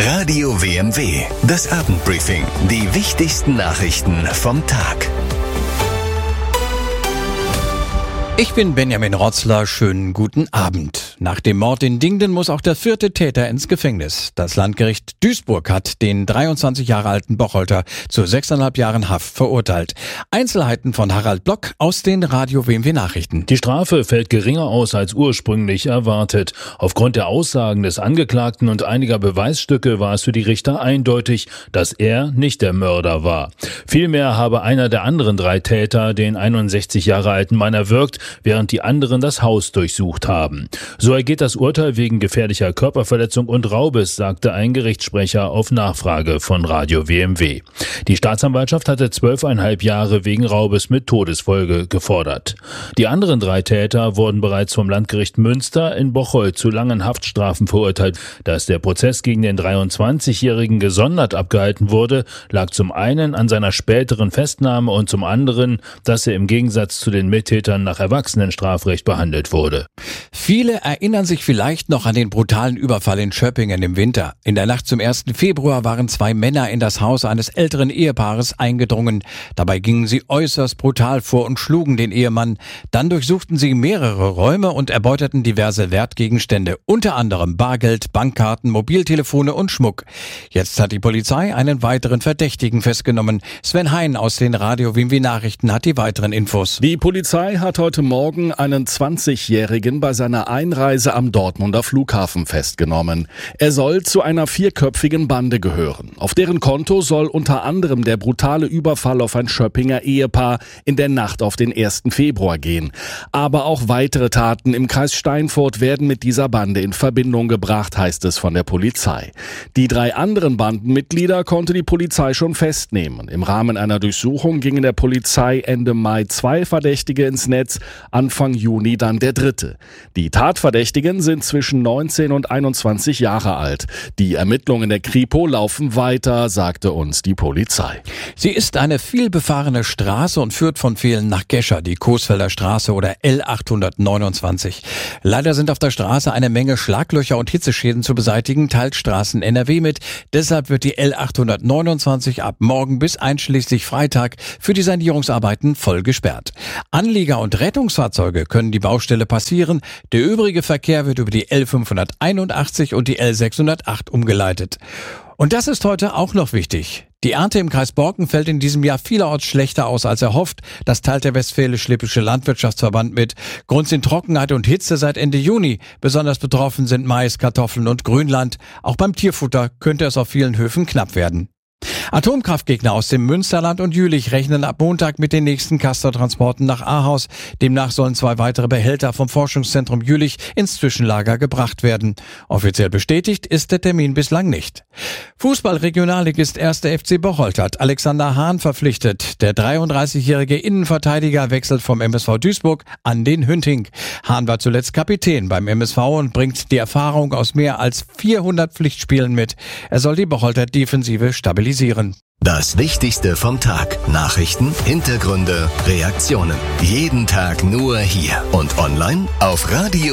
Radio WMW, das Abendbriefing. Die wichtigsten Nachrichten vom Tag. Ich bin Benjamin Rotzler, schönen guten Abend. Nach dem Mord in Dingden muss auch der 4. Täter ins Gefängnis. Das Landgericht Duisburg hat den 23 Jahre alten Bocholter zu 6,5 Jahren Haft verurteilt. Einzelheiten von Harald Block aus den Radio WMW Nachrichten. Die Strafe fällt geringer aus als ursprünglich erwartet. Aufgrund der Aussagen des Angeklagten und einiger Beweisstücke war es für die Richter eindeutig, dass er nicht der Mörder war. Vielmehr habe einer der anderen 3 Täter den 61 Jahre alten Mann erwürgt, während die anderen das Haus durchsucht haben. So ergeht das Urteil wegen gefährlicher Körperverletzung und Raubes, sagte ein Gerichtssprecher auf Nachfrage von Radio WMW. Die Staatsanwaltschaft hatte 12,5 Jahre wegen Raubes mit Todesfolge gefordert. Die anderen 3 Täter wurden bereits vom Landgericht Münster in Bocholt zu langen Haftstrafen verurteilt. Dass der Prozess gegen den 23-Jährigen gesondert abgehalten wurde, lag zum einen an seiner späteren Festnahme und zum anderen, dass er im Gegensatz zu den Mittätern nach Erwachsenenstrafrecht behandelt wurde. Viele erinnern sich vielleicht noch an den brutalen Überfall in Schöppingen im Winter. In der Nacht zum 1. Februar waren 2 Männer in das Haus eines älteren Ehepaares eingedrungen. Dabei gingen sie äußerst brutal vor und schlugen den Ehemann. Dann durchsuchten sie mehrere Räume und erbeuteten diverse Wertgegenstände, unter anderem Bargeld, Bankkarten, Mobiltelefone und Schmuck. Jetzt hat die Polizei einen weiteren Verdächtigen festgenommen. Sven Hein aus den Radio WMW Nachrichten hat die weiteren Infos. Die Polizei hat heute Morgen einen 20-Jährigen bei seiner Einreise am Dortmunder Flughafen festgenommen. Er soll zu einer 4-köpfigen Bande gehören. Auf deren Konto soll unter anderem der brutale Überfall auf ein Schöppinger Ehepaar in der Nacht auf den 1. Februar gehen. Aber auch weitere Taten im Kreis Steinfurt werden mit dieser Bande in Verbindung gebracht, heißt es von der Polizei. Die 3 anderen Bandenmitglieder konnte die Polizei schon festnehmen. Im Rahmen einer Durchsuchung gingen der Polizei Ende Mai 2 Verdächtige ins Netz, Anfang Juni dann der 3. Die Tatverdächtigen sind zwischen 19 und 21 Jahre alt. Die Ermittlungen der Kripo laufen weiter, sagte uns die Polizei. Sie ist eine vielbefahrene Straße und führt von Vehlen nach Gescher, die Coesfelder Straße oder L829. Leider sind auf der Straße eine Menge Schlaglöcher und Hitzeschäden zu beseitigen, teilt Straßen NRW mit. Deshalb wird die L829 ab morgen bis einschließlich Freitag für die Sanierungsarbeiten voll gesperrt. Anlieger und Rettungsfahrzeuge können die Baustelle passieren. Der übrige Verkehr wird über die L581 und die L608 umgeleitet. Und das ist heute auch noch wichtig. Die Ernte im Kreis Borken fällt in diesem Jahr vielerorts schlechter aus als erhofft. Das teilt der Westfälisch-Lippische Landwirtschaftsverband mit. Grund sind Trockenheit und Hitze seit Ende Juni. Besonders betroffen sind Mais, Kartoffeln und Grünland. Auch beim Tierfutter könnte es auf vielen Höfen knapp werden. Atomkraftgegner aus dem Münsterland und Jülich rechnen ab Montag mit den nächsten Castortransporten nach Ahaus. Demnach sollen 2 weitere Behälter vom Forschungszentrum Jülich ins Zwischenlager gebracht werden. Offiziell bestätigt ist der Termin bislang nicht. Fußball-Regionalligist 1. FC Bocholt hat Alexander Hahn verpflichtet. Der 33-jährige Innenverteidiger wechselt vom MSV Duisburg an den Hünting. Hahn war zuletzt Kapitän beim MSV und bringt die Erfahrung aus mehr als 400 Pflichtspielen mit. Er soll die Bocholter Defensive stabilisieren. Das Wichtigste vom Tag. Nachrichten, Hintergründe, Reaktionen. Jeden Tag nur hier und online auf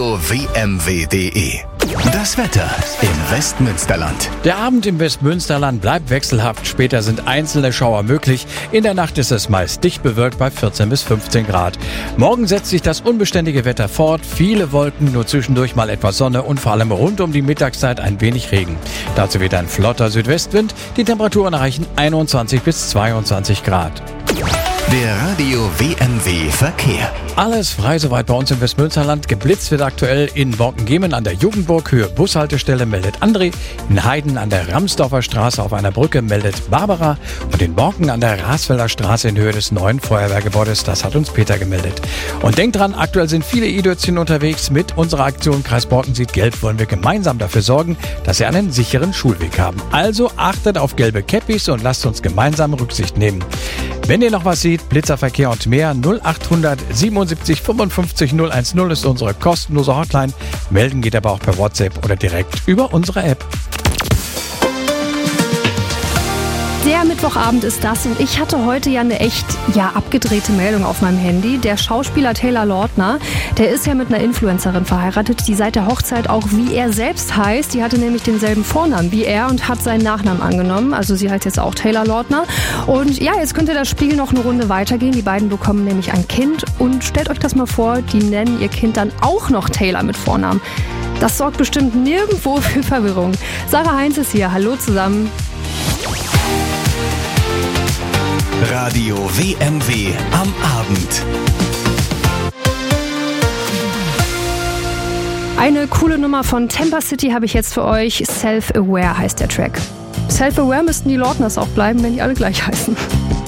radio-wmw.de. Das Wetter im Westmünsterland. Der Abend im Westmünsterland bleibt wechselhaft. Später sind einzelne Schauer möglich. In der Nacht ist es meist dicht bewölkt bei 14 bis 15 Grad. Morgen setzt sich das unbeständige Wetter fort. Viele Wolken, nur zwischendurch mal etwas Sonne und vor allem rund um die Mittagszeit ein wenig Regen. Dazu weht ein flotter Südwestwind. Die Temperaturen erreichen 21 bis 22 Grad. Der Radio WMW Verkehr. Alles frei soweit bei uns im Westmünsterland. Geblitzt wird aktuell in Borken-Gemen an der Jugendburg, Höhe Bushaltestelle, meldet André. In Heiden an der Ramsdorfer Straße auf einer Brücke meldet Barbara. Und in Borken an der Rasfelder Straße in Höhe des neuen Feuerwehrgebäudes, das hat uns Peter gemeldet. Und denkt dran, aktuell sind viele E-Dötzchen unterwegs. Mit unserer Aktion Kreis Borken sieht gelb wollen wir gemeinsam dafür sorgen, dass sie einen sicheren Schulweg haben. Also achtet auf gelbe Käppis und lasst uns gemeinsam Rücksicht nehmen. Wenn ihr noch was seht, Blitzerverkehr und mehr, 0800 77 55 010 ist unsere kostenlose Hotline. Melden geht aber auch per WhatsApp oder direkt über unsere App. Der Mittwochabend ist das und ich hatte heute ja eine echt abgedrehte Meldung auf meinem Handy. Der Schauspieler Taylor Lautner, der ist ja mit einer Influencerin verheiratet, die seit der Hochzeit auch wie er selbst heißt. Die hatte nämlich denselben Vornamen wie er und hat seinen Nachnamen angenommen. Also sie heißt jetzt auch Taylor Lautner. Und ja, jetzt könnte das Spiel noch eine Runde weitergehen. Die beiden bekommen nämlich ein Kind und stellt euch das mal vor, die nennen ihr Kind dann auch noch Taylor mit Vornamen. Das sorgt bestimmt nirgendwo für Verwirrung. Sarah Heinz ist hier. Hallo zusammen. Radio WMW am Abend. Eine coole Nummer von Temper City habe ich jetzt für euch. Self-Aware heißt der Track. Self-Aware müssten die Lautners auch bleiben, wenn die alle gleich heißen.